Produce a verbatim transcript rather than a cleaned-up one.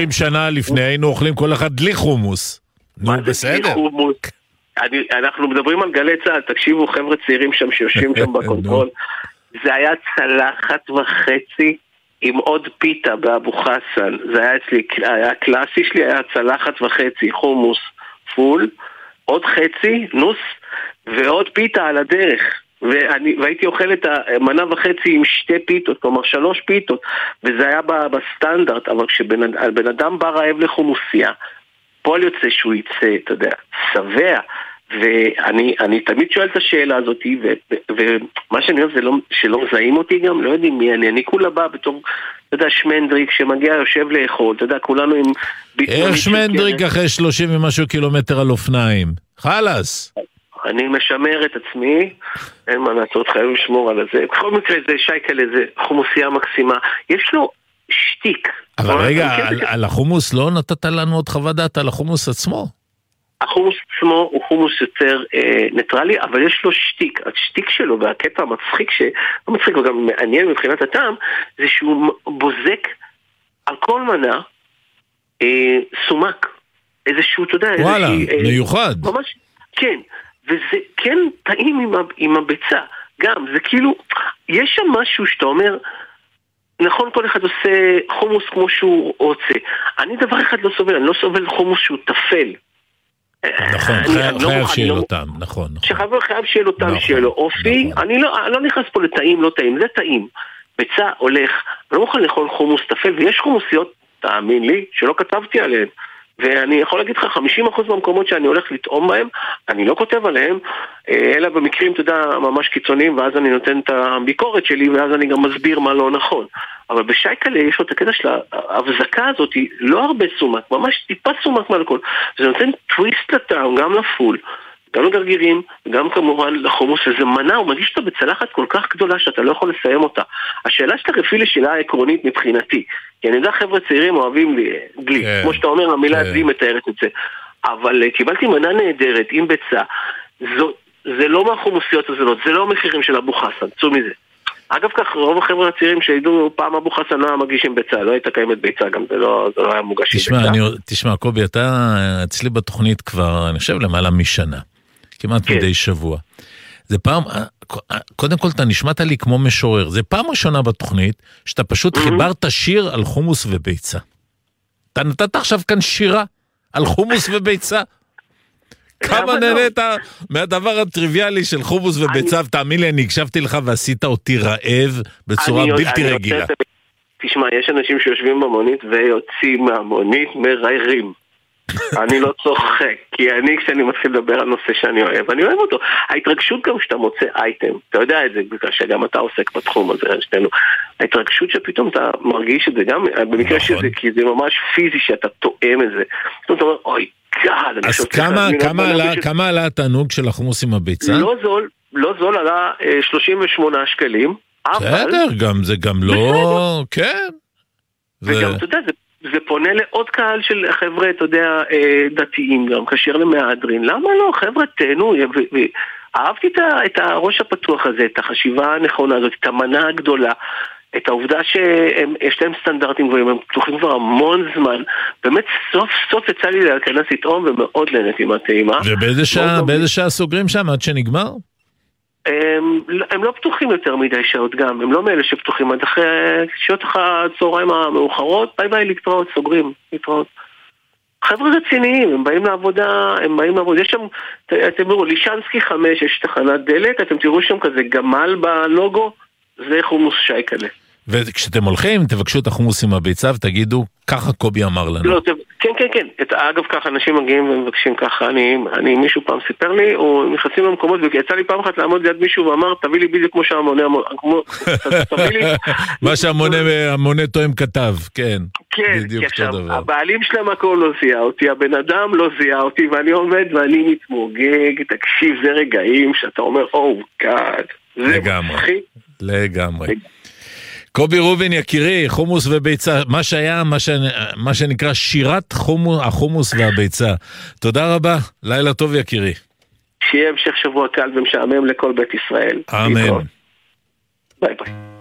עשרים שנה לפני היינו אוכלים כל אחד דלי חומוס. נו, בסדר. אני, אנחנו מדברים על גלי צהל, תקשיבו חבר'ה צעירים שם שיושבים שם בקונטרול, זה היה צלחת וחצי עם עוד פיתה באבו חסן, זה היה אצלי, היה קלאסי שלי, היה צלחת וחצי, חומוס פול, עוד חצי, נוס, ועוד פיתה על הדרך, ואני, והייתי אוכל את המנה וחצי עם שתי פיתות, כלומר שלוש פיתות, וזה היה בסטנדרט, אבל כשבן אדם בא רעב לחומוסיה, פועל יוצא שהוא יצא, אתה יודע, שבע, ואני אני תמיד שואל את השאלה הזאת, ומה שאני אוהב זה לא, שלא מזהים אותי גם, לא יודעים מי אני, אני כולה בא בתור, אתה יודע, שמנדריק שמגיע יושב לאכול, אתה יודע, כולנו עם... איך שמנדריק אחרי שלושים ומשהו קילומטר על אופניים? חלס! אני משמר את עצמי, אין מה לעשות, חייב לשמור על זה. בכל מקרה זה שייקל, זה חומוסייה מקסימה, יש לו שטיק. אבל רגע, על, על החומוס לא נתת לנו עוד חוות דעת על החומוס עצמו? החומוס עצמו הוא חומוס יותר אה, ניטרלי, אבל יש לו שטיק. השטיק שלו והקטע המצחיק, לא מצחיק וגם מעניין מבחינת הטעם, זה שהוא בוזק על כל מנה אה, סומק. איזשהו, אתה יודע, וואלה, איזושהי, אה, מיוחד. ממש, כן. וזה כן טעים עם, עם הביצה. גם, זה כאילו, יש שם משהו שאתה אומר... נכון, כל אחד עושה חומוס כמו שהוא רוצה. אני דבר אחד לא סובל, אני לא סובל חומוס שהוא תפל. נכון, חייב שיהיה לו טעם, נכון. שחייב שיהיה לו טעם, שיהיה לו אופי. אני לא נכנס פה לטעים, לא טעים, זה טעים. ביצה הולך, אני לא מוכן לאכול חומוס תפל, ויש חומוסיות, תאמין לי, שלא כתבתי עליהן. ואני יכול להגיד לך, חמישים אחוז מהמקומות שאני הולך לטעום בהם, אני לא כותב עליהם, אלא במקרים, אתה יודע, ממש קיצוניים, ואז אני נותן את הביקורת שלי, ואז אני גם מסביר מה לא נכון. אבל בשייקלה יש לו את הקטע של ההבזקה הזאת, לא הרבה סומק, ממש טיפה סומק מהלכול. זה נותן טוויסט לטעם, גם לפול, גם לגרגירים, גם כמובן לחומוס, וזה מנה, הוא מגיש אותה בצלחת כל כך גדולה שאתה לא יכול לסיים אותה. השאלה שאתה רפיל לשאלה העקרונית מבחינתי, כי אני יודע חבר'ה צעירים אוהבים לי, גלי, כן, כמו שאתה אומר, המילה כן. די מתארת את זה, אבל קיבלתי מנה נהדרת עם ביצה, זו, זה לא מהחומוסיות הזאת, זה לא המחירים של אבו חסן, צאו מזה. אגב כך, רוב החבר'ה הצעירים שהידעו פעם אבו חסן לא היה מגיש עם ביצה, לא הייתה קיימת ביצה, גם זה לא, זה לא היה מוגש תשמע, עם ביצה. אני, תשמע, קובי, אתה אצלי בתוכנית כבר, אני חושב, למעלה משנה. כמעט כן. מדי שבוע. זה פעם, קודם כל אתה נשמעת לי כמו משורר, זה פעם ראשונה בתוכנית, שאתה פשוט mm-hmm. חיברת שיר על חומוס וביצה. אתה נתת עכשיו כאן שירה על חומוס וביצה. כמה נהנית מהדבר הטריוויאלי של חומוס וביצה, אני... ותאמין לי, אני הקשבתי לך ועשית אותי רעב בצורה אני, בלתי אני רגילה. רוצה... תשמע, יש אנשים שיושבים במונית ויוצאים מהמונית מריירים. אני לא צוחק, כי אני כשאני מתחיל לדבר על נושא שאני אוהב, אני אוהב אותו. ההתרגשות גם שאתה מוצא אייטם, אתה יודע את זה, בגלל שגם אתה עוסק בתחום הזה, שתינו. ההתרגשות שפתאום אתה מרגיש את זה גם, במקרה שזה, כי זה ממש פיזי שאתה תואם את זה. פתאום אתה אומר, אוי, גאד. אז כמה עלה התענוג של החומוס עם הביצה? לא זול, לא זול, עלה שלושים ושמונה שקלים. בסדר, גם זה גם לא, כן. וגם, אתה יודע, זה זה פונה לעוד קהל של חבר'ה, אתה יודע, דתיים גם, קשר למהדרין. למה לא? חבר'ה, תהנו. אהבתי את הראש הפתוח הזה, את החשיבה הנכונה הזאת, את המנה הגדולה, את העובדה שיש להם סטנדרטים גבוהים, הם פתוחים כבר המון זמן. באמת, סוף סוף יצא לי להיכנס לטעום, ומאוד נהניתי מהטעימה. ובאיזה שעה, באיזה שעה סוגרים שם, עד שנגמר? הם, הם לא פתוחים יותר מדי שעות גם, הם לא מאלה שפתוחים עד אחרי שעות הצהריים המאוחרות, ביי ביי, להתראות, סוגרים, להתראות. חבר'ה רציניים, הם באים לעבודה, הם באים לעבודה, יש שם, אתם תראו, לישנסקי חמש, יש תחנת דלת, אתם תראו שם כזה גמל בלוגו, זה חומוס שייקלה. וכשאתם הולכים, תבקשו את החומוס עם הביצה ותגידו, ככה קובי אמר לנו. לא, כן, כן, כן. את, אגב, ככה אנשים מגיעים ומבקשים ככה. אני, אני, מישהו פעם סיפר לי, או נכנסים למקומות, ויצא לי פעם אחת לעמוד ליד מישהו ואמר, תביא לי בדיוק כמו שהמונה, כמו, תביא לי... מה שהמונה תואם כתב, כן. כן, כי עכשיו, הבעלים שלהם הכל לא זיהה אותי, הבן אדם לא זיהה אותי, ואני עומד ואני מתמוגג, תקשיב, זה רגעים שאתה אומר, או, גאד. לגמרי, לגמרי. קובי רובין יקירי, חומוס וביצה, מה שהיה, מה, ש... מה שנקרא שירת חומוס, החומוס והביצה. תודה רבה, לילה טוב יקירי. שיהיה המשך שבוע קל ומשעמם לכל בית ישראל. אמן. ביי ביי.